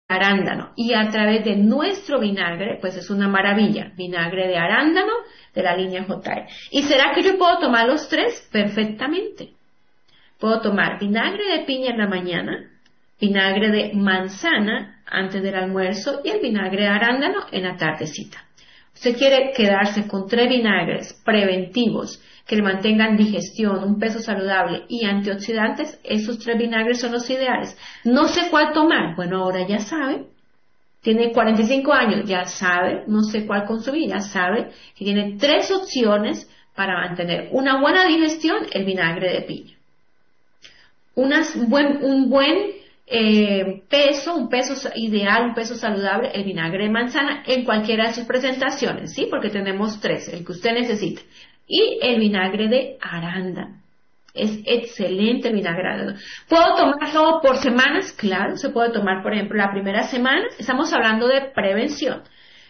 arándano. Y a través de nuestro vinagre, pues es una maravilla. Vinagre de arándano de la línea JE. ¿Y será que yo puedo tomar los tres? Perfectamente. Puedo tomar vinagre de piña en la mañana, vinagre de manzana antes del almuerzo y el vinagre de arándano en la tardecita. Usted quiere quedarse con 3 vinagres preventivos que le mantengan digestión, un peso saludable y antioxidantes. Esos 3 vinagres son los ideales. No sé cuál tomar. Bueno, ahora ya sabe. Tiene 45 años, ya sabe, no sé cuál consumir, ya sabe que tiene 3 opciones para mantener una buena digestión: el vinagre de piña. Un buen peso, un peso ideal, un peso saludable, el vinagre de manzana en cualquiera de sus presentaciones, ¿sí? Porque tenemos 3, el que usted necesite. Y el vinagre de arándano. Es excelente el vinagre de arándano. ¿Puedo tomarlo por semanas? Claro, se puede tomar, por ejemplo, la primera semana. Estamos hablando de prevención,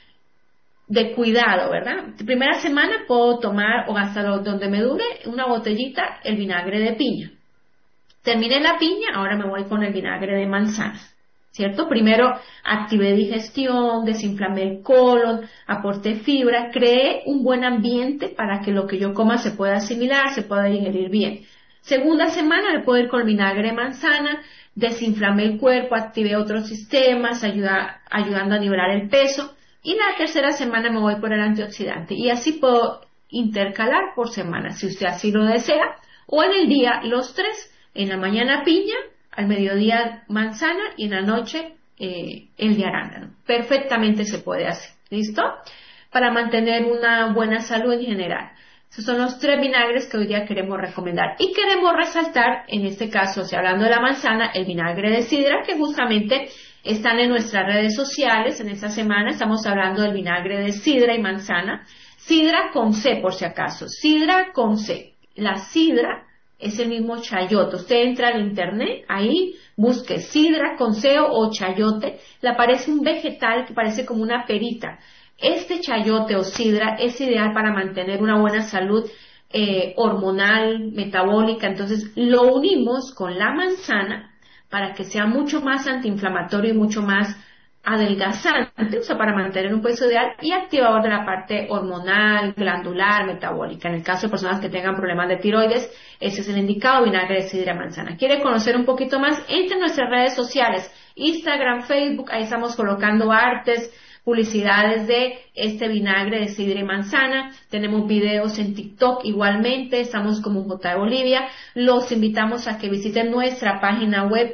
de cuidado, ¿verdad? La primera semana puedo tomar, o hasta donde me dure, una botellita, el vinagre de piña. Terminé la piña, ahora me voy con el vinagre de manzana, ¿cierto? Primero activé digestión, desinflamé el colon, aporté fibra, creé un buen ambiente para que lo que yo coma se pueda asimilar, se pueda digerir bien. Segunda semana le puedo ir con el vinagre de manzana, desinflamé el cuerpo, activé otros sistemas, ayudando a nivelar el peso. Y la tercera semana me voy por el antioxidante. Y así puedo intercalar por semana, si usted así lo desea, o en el día los 3. En la mañana piña, al mediodía manzana y en la noche el de arándano. Perfectamente se puede hacer. ¿Listo? Para mantener una buena salud en general. Esos son los 3 vinagres que hoy día queremos recomendar. Y queremos resaltar, en este caso, si hablando de la manzana, el vinagre de sidra, que justamente están en nuestras redes sociales. En esta semana estamos hablando del vinagre de sidra y manzana. Sidra con C, por si acaso. Sidra con C. La sidra es el mismo chayote. Usted entra al internet, ahí busque sidra con C o chayote, le aparece un vegetal que parece como una perita. Este chayote o sidra es ideal para mantener una buena salud hormonal, metabólica. Entonces lo unimos con la manzana para que sea mucho más antiinflamatorio y mucho más adelgazante, o sea, para mantener un peso ideal, y activador de la parte hormonal, glandular, metabólica. En el caso de personas que tengan problemas de tiroides, ese es el indicado, vinagre de sidra manzana. ¿Quiere conocer un poquito más? Entre en nuestras redes sociales, Instagram, Facebook, ahí estamos colocando artes, publicidades de este vinagre de sidra y manzana. Tenemos videos en TikTok igualmente, estamos como J de Bolivia. Los invitamos a que visiten nuestra página web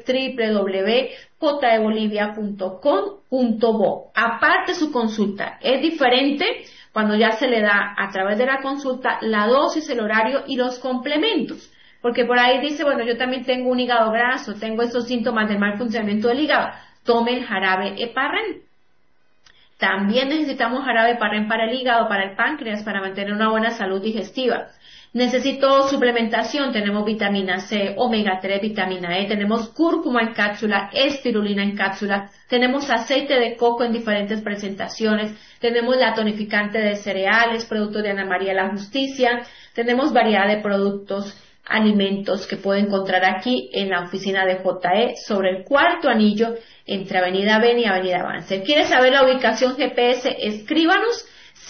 www.jdebolivia.com.bo. Aparte su consulta es diferente cuando ya se le da a través de la consulta la dosis, el horario y los complementos. Porque por ahí dice, bueno, yo también tengo un hígado graso, tengo esos síntomas del mal funcionamiento del hígado. Tome el jarabe Heparren. También necesitamos jarabe Heparren para el hígado, para el páncreas, para mantener una buena salud digestiva. Necesito suplementación, tenemos vitamina C, omega 3, vitamina E, tenemos cúrcuma en cápsula, espirulina en cápsula, tenemos aceite de coco en diferentes presentaciones, tenemos la tonificante de cereales, productos de Ana María la Justicia, tenemos variedad de productos, alimentos que puede encontrar aquí en la oficina de JE sobre el cuarto anillo entre Avenida Beni y Avenida Avance. ¿Quiere saber la ubicación GPS? Escríbanos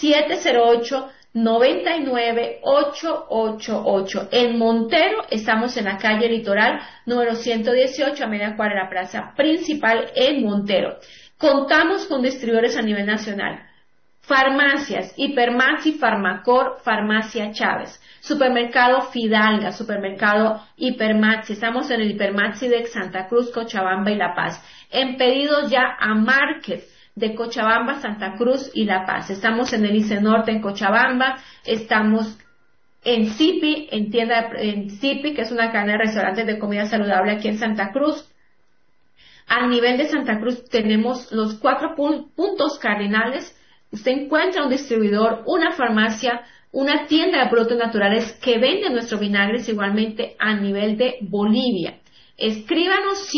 708-99-888. En Montero estamos en la calle Litoral número 118 a media cuadra de la plaza principal en Montero. Contamos con distribuidores a nivel nacional. Farmacias, Hipermaxi, Farmacor, Farmacia Chávez, Supermercado Fidalga, Supermercado Hipermaxi, estamos en el Hipermaxi de Santa Cruz, Cochabamba y La Paz, en pedidos ya a Market de Cochabamba, Santa Cruz y La Paz, estamos en el ICE Norte en Cochabamba, estamos en Zipi, en Zipi, que es una cadena de restaurantes de comida saludable aquí en Santa Cruz. A nivel de Santa Cruz tenemos los 4 puntos cardinales. Usted encuentra un distribuidor, una farmacia, una tienda de productos naturales que vende nuestros vinagres igualmente a nivel de Bolivia. Escríbanos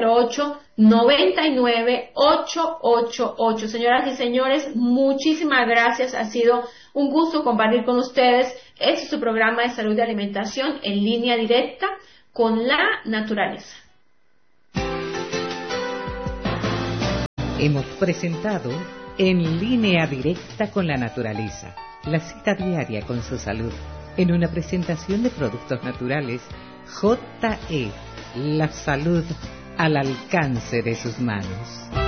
708-99-888. Señoras y señores, muchísimas gracias. Ha sido un gusto compartir con ustedes. Este es su programa de salud y alimentación en línea directa con la naturaleza. Hemos presentado En Línea Directa con la Naturaleza, la cita diaria con su salud, en una presentación de productos naturales JE, la salud al alcance de sus manos.